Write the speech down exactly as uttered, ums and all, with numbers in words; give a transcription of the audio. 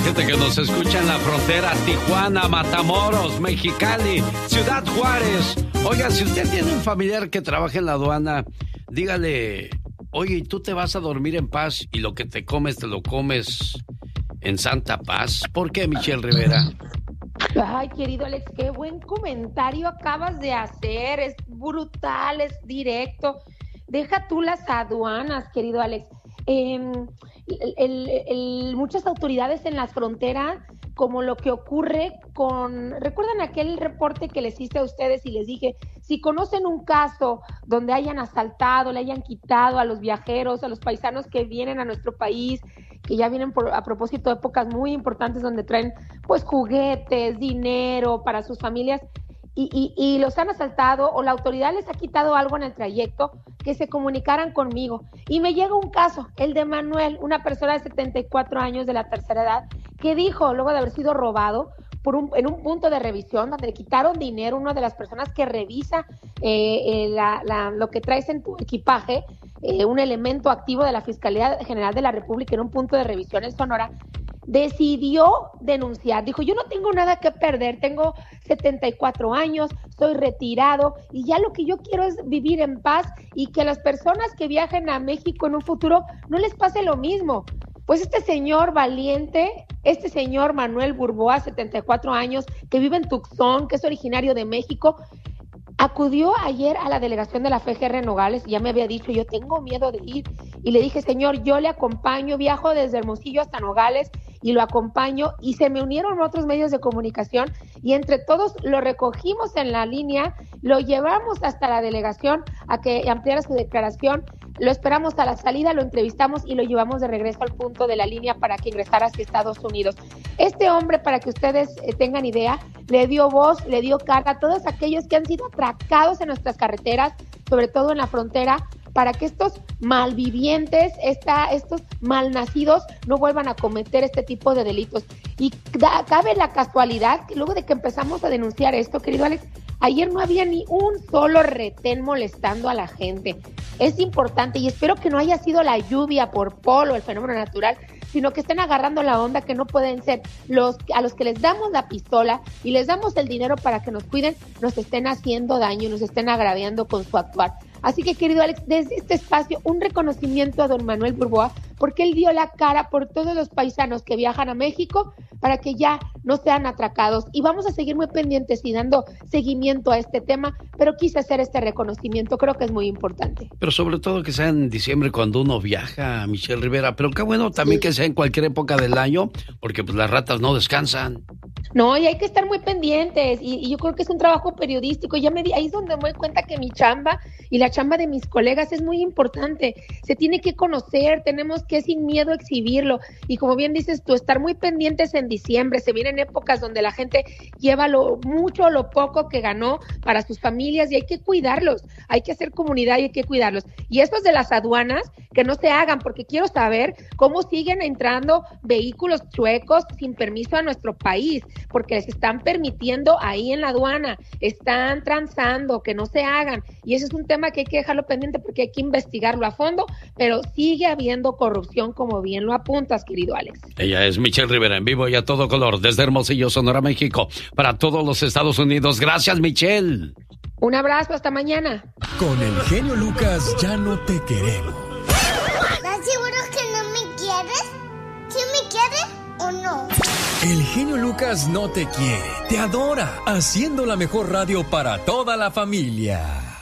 gente que nos escucha en la frontera, Tijuana, Matamoros, Mexicali, Ciudad Juárez. Oiga, si usted tiene un familiar que trabaja en la aduana, dígale, oye, ¿tú te vas a dormir en paz y lo que te comes, te lo comes en santa paz? ¿Por qué, Michelle Rivera? Ay, querido Alex, qué buen comentario acabas de hacer. Es brutal, es directo. Deja tú las aduanas, querido Alex. Eh, el, el, el, muchas autoridades en las fronteras, como lo que ocurre con... ¿Recuerdan aquel reporte que les hice a ustedes y les dije, si conocen un caso donde hayan asaltado, le hayan quitado a los viajeros, a los paisanos que vienen a nuestro país, que ya vienen por, a propósito de épocas muy importantes donde traen pues juguetes, dinero para sus familias, y, y, y los han asaltado o la autoridad les ha quitado algo en el trayecto, que se comunicaran conmigo? Y me llega un caso, el de Manuel, una persona de setenta y cuatro años de la tercera edad, que dijo, luego de haber sido robado, por un, en un punto de revisión donde le quitaron dinero, una de las personas que revisa eh, eh, la, la, lo que traes en tu equipaje, eh, un elemento activo de la Fiscalía General de la República en un punto de revisión en Sonora, decidió denunciar. Dijo, yo no tengo nada que perder, tengo setenta y cuatro años, soy retirado y ya lo que yo quiero es vivir en paz y que las personas que viajen a México en un futuro no les pase lo mismo. Pues este señor valiente, este señor Manuel Burboa, setenta y cuatro años, que vive en Tucson, que es originario de México, acudió ayer a la delegación de la F G R Nogales, ya me había dicho, yo tengo miedo de ir, y le dije, señor, yo le acompaño, viajo desde Hermosillo hasta Nogales, y lo acompaño, y se me unieron otros medios de comunicación, y entre todos lo recogimos en la línea, lo llevamos hasta la delegación a que ampliara su declaración, lo esperamos a la salida, lo entrevistamos y lo llevamos de regreso al punto de la línea para que ingresara hacia Estados Unidos. Este hombre, para que ustedes eh, tengan idea, le dio voz, le dio cara a todos aquellos que han sido atracados en nuestras carreteras, sobre todo en la frontera, para que estos malvivientes, esta, estos malnacidos no vuelvan a cometer este tipo de delitos. Y da, cabe la casualidad que luego de que empezamos a denunciar esto, querido Alex, ayer no había ni un solo retén molestando a la gente. Es importante y espero que no haya sido la lluvia por polo, el fenómeno natural, sino que estén agarrando la onda, que no pueden ser los a los que les damos la pistola y les damos el dinero para que nos cuiden, nos estén haciendo daño, nos estén agraviando con su actuar. Así que, querido Alex, desde este espacio, un reconocimiento a don Manuel Burboa, porque él dio la cara por todos los paisanos que viajan a México para que ya no sean atracados. Y vamos a seguir muy pendientes y dando seguimiento a este tema, pero quise hacer este reconocimiento, creo que es muy importante. Pero sobre todo que sea en diciembre cuando uno viaja, Michelle Rivera, pero qué bueno también sí. Que sea en cualquier época del año, porque pues las ratas no descansan. No, y hay que estar muy pendientes, y, y yo creo que es un trabajo periodístico, ya me di, ahí es donde me doy cuenta que mi chamba y la chamba de mis colegas es muy importante, se tiene que conocer, tenemos que sin miedo exhibirlo, y como bien dices tú, estar muy pendientes en diciembre, se vienen épocas donde la gente lleva lo mucho o lo poco que ganó para sus familias, y hay que cuidarlos, hay que hacer comunidad y hay que cuidarlos, y estos de las aduanas, que no se hagan, porque quiero saber cómo siguen entrando vehículos chuecos sin permiso a nuestro país, porque les están permitiendo ahí en la aduana, están transando, que no se hagan, y ese es un tema que hay que dejarlo pendiente porque hay que investigarlo a fondo, pero sigue habiendo corrupción, como bien lo apuntas, querido Alex. Ella es Michelle Rivera, en vivo y a todo color, desde Hermosillo, Sonora, México, para todos los Estados Unidos. Gracias, Michelle. Un abrazo, hasta mañana. Con el genio Lucas ya no te queremos. ¿Estás seguro que no me quieres? ¿Sí me quieres o no? El genio Lucas no te quiere, te adora, haciendo la mejor radio para toda la familia.